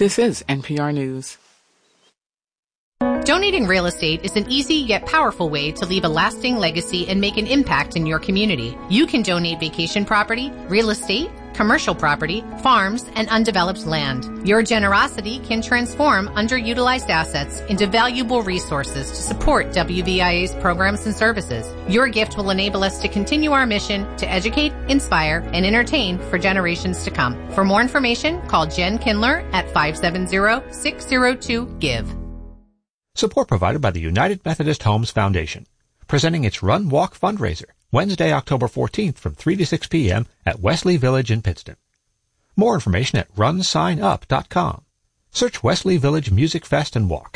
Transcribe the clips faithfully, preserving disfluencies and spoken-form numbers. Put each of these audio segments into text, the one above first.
This is N P R News. Donating real estate is an easy yet powerful way to leave a lasting legacy and make an impact in your community. You can donate vacation property, real estate, commercial property, farms, and undeveloped land. Your generosity can transform underutilized assets into valuable resources to support W V I A's programs and services. Your gift will enable us to continue our mission to educate, inspire, and entertain for generations to come. For more information, call Jen Kindler at five seven zero, six zero two, GIVE. Support provided by the United Methodist Homes Foundation, presenting its Run Walk fundraiser, Wednesday, October fourteenth from three to six p.m. at Wesley Village in Pittston. More information at run sign up dot com. Search Wesley Village Music Fest and Walk.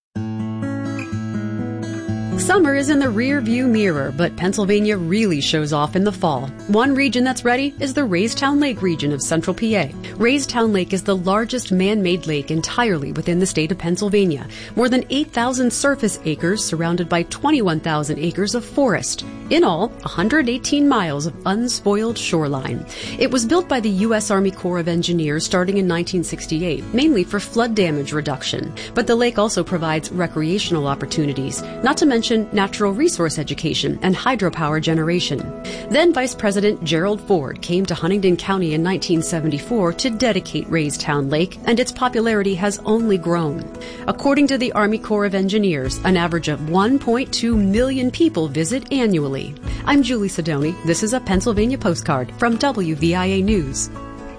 Summer is in the rear view mirror, but Pennsylvania really shows off in the fall. One region that's ready is the Raystown Lake region of central P A. Raystown Lake is the largest man-made lake entirely within the state of Pennsylvania. More than eight thousand surface acres surrounded by twenty-one thousand acres of forest. In all, one hundred eighteen miles of unspoiled shoreline. It was built by the U S Army Corps of Engineers starting in nineteen sixty-eight, mainly for flood damage reduction. But the lake also provides recreational opportunities, not to mention natural resource education and hydropower generation. Then Vice President Gerald Ford came to Huntingdon County in nineteen seventy-four to dedicate Raystown Lake, and its popularity has only grown. According to the Army Corps of Engineers, an average of one point two million people visit annually. I'm Julie Sidoni. This is a Pennsylvania postcard from W V I A News.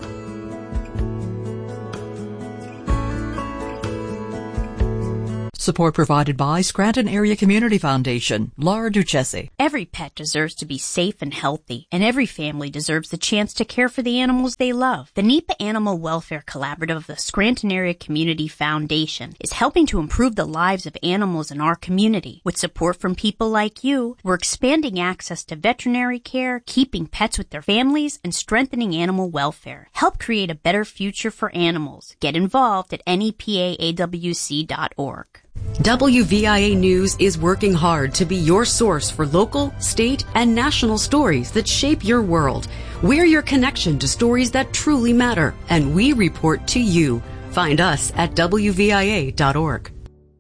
Support provided by Scranton Area Community Foundation. Laura Duchessi. Every pet deserves to be safe and healthy, and every family deserves the chance to care for the animals they love. The NEPA Animal Welfare Collaborative of the Scranton Area Community Foundation is helping to improve the lives of animals in our community. With support from people like you, we're expanding access to veterinary care, keeping pets with their families, and strengthening animal welfare. Help create a better future for animals. Get involved at N E P A A W C dot org. W V I A News is working hard to be your source for local, state, and national stories that shape your world. We're your connection to stories that truly matter, and we report to you. Find us at W V I A dot org.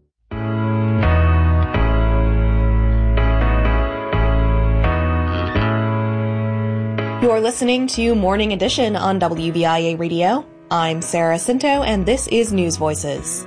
You're listening to Morning Edition on W V I A Radio. I'm Sarah Cinto, and this is News Voices.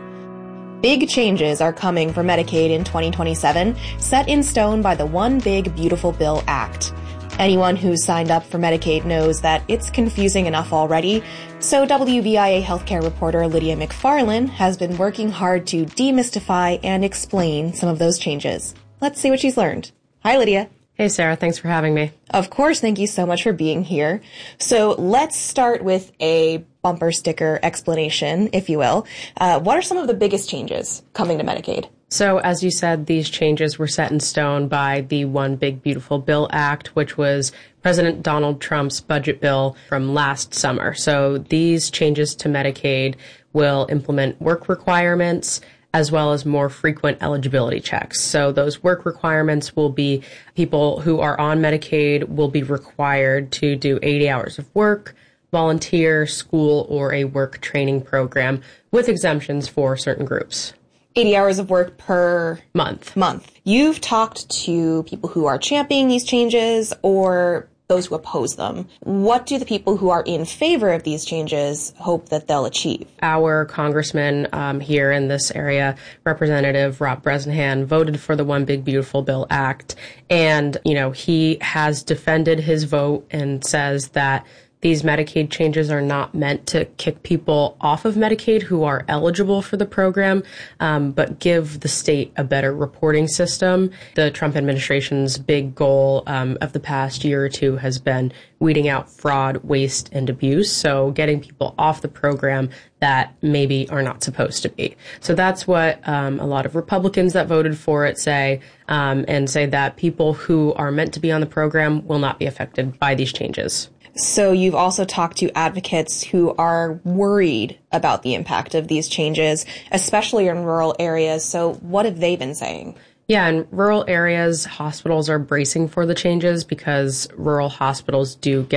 Big changes are coming for Medicaid in twenty twenty-seven, set in stone by the One Big Beautiful Bill Act. Anyone who's signed up for Medicaid knows that it's confusing enough already, so W V I A healthcare reporter Lydia McFarlane has been working hard to demystify and explain some of those changes. Let's see what she's learned. Hi, Lydia. Hey, Sarah. Thanks for having me. Of course. Thank you so much for being here. So let's start with a bumper sticker explanation, if you will. Uh, what are some of the biggest changes coming to Medicaid? So, as you said, these changes were set in stone by the One Big Beautiful Bill Act, which was President Donald Trump's budget bill from last summer. So these changes to Medicaid will implement work requirements as well as more frequent eligibility checks. So those work requirements will be people who are on Medicaid will be required to do eighty hours of work, volunteer, school, or a work training program with exemptions for certain groups. eighty hours of work per month. Month. You've talked to people who are championing these changes or those who oppose them. What do the people who are in favor of these changes hope that they'll achieve? Our congressman um, here in this area, Representative Rob Bresnahan, voted for the One Big Beautiful Bill Act. And, you know, he has defended his vote and says that these Medicaid changes are not meant to kick people off of Medicaid who are eligible for the program, um, but give the state a better reporting system. The Trump administration's big goal um, of the past year or two has been weeding out fraud, waste, and abuse, so getting people off the program that maybe are not supposed to be. So that's what um, a lot of Republicans that voted for it say, um, and say that people who are meant to be on the program will not be affected by these changes. So you've also talked to advocates who are worried about the impact of these changes, especially in rural areas. So what have they been saying? Yeah, in rural areas, hospitals are bracing for the changes because rural hospitals do get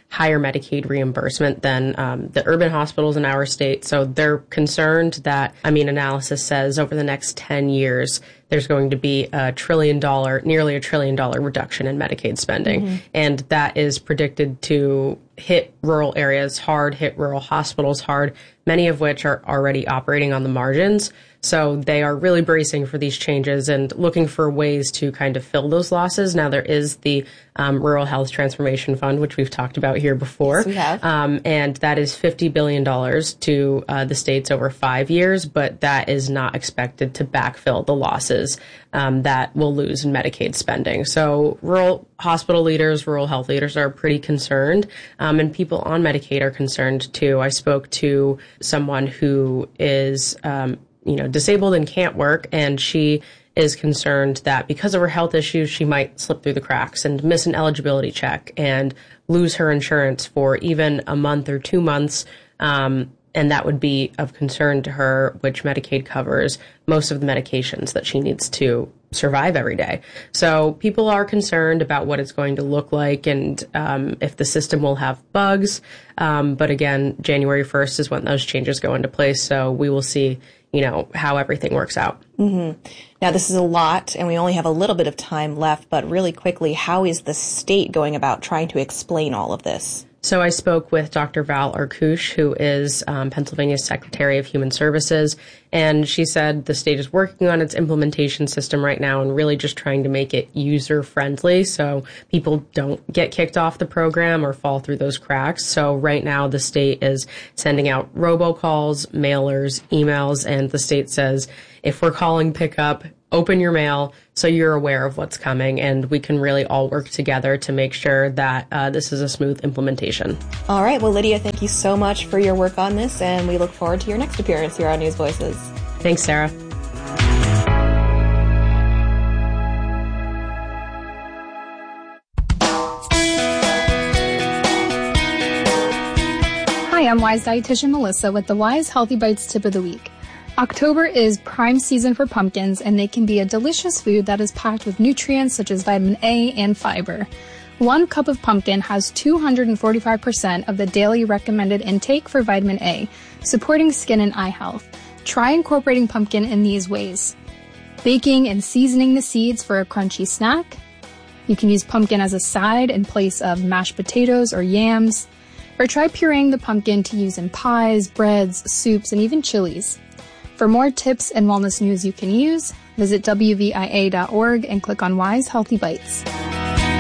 higher Medicaid reimbursement than um, the urban hospitals in our state. So they're concerned that, I mean, analysis says over the next ten years, there's going to be a trillion dollar, nearly a trillion dollar reduction in Medicaid spending. Mm-hmm. And that is predicted to hit rural areas hard, hit rural hospitals hard, many of which are already operating on the margins. So they are really bracing for these changes and looking for ways to kind of fill those losses. Now, there is the um, Rural Health Transformation Fund, which we've talked about here before. Yes, we have. Um, and that is fifty billion dollars to uh, the states over five years, but that is not expected to backfill the losses um, that we'll lose in Medicaid spending. So rural hospital leaders, rural health leaders are pretty concerned, um, and people on Medicaid are concerned too. I spoke to someone who is um, you know, disabled and can't work, and she is concerned that because of her health issues, she might slip through the cracks and miss an eligibility check and lose her insurance for even a month or two months. Um, and that would be of concern to her, which Medicaid covers most of the medications that she needs to survive every day. So people are concerned about what it's going to look like and um, if the system will have bugs. Um, but again, January first is when those changes go into place. So we will see, you know, how everything works out. Mm-hmm. Now, this is a lot, and we only have a little bit of time left, but really quickly, how is the state going about trying to explain all of this? So I spoke with Doctor Val Arkoosh, who is um, Pennsylvania's Secretary of Human Services, and she said the state is working on its implementation system right now and really just trying to make it user-friendly so people don't get kicked off the program or fall through those cracks. So right now the state is sending out robocalls, mailers, emails, and the state says if we're calling pickup, open your mail so you're aware of what's coming, and we can really all work together to make sure that uh, this is a smooth implementation. All right. Well, Lydia, thank you so much for your work on this, and we look forward to your next appearance here on News Voices. Thanks, Sarah. Hi, I'm Wise Dietitian Melissa with the Wise Healthy Bites Tip of the Week. October is prime season for pumpkins, and they can be a delicious food that is packed with nutrients such as vitamin A and fiber. One cup of pumpkin has two hundred forty-five percent of the daily recommended intake for vitamin A, supporting skin and eye health. Try incorporating pumpkin in these ways: baking and seasoning the seeds for a crunchy snack. You can use pumpkin as a side in place of mashed potatoes or yams, or try pureeing the pumpkin to use in pies, breads, soups, and even chilies. For more tips and wellness news you can use, visit W V I A dot org and click on Wise Healthy Bites.